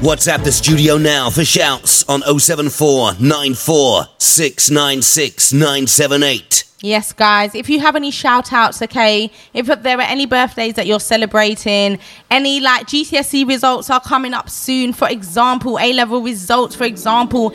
WhatsApp the studio now for shouts on 074 94 696 978. Yes, guys, if you have any shout outs, okay, if there are any birthdays that you're celebrating, any like GCSE results are coming up soon, for example, A-level results, for example,